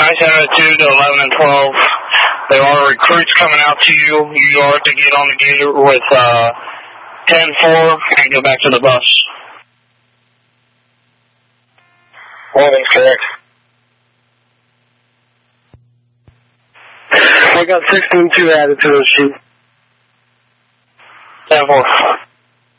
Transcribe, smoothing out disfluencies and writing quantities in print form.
nice attitude to 11 and 12. There are recruits coming out to you. You are to get on the gator with 10-4 and go back to the bus. 11's correct. We got 16-2 added to the sheet. 10-4.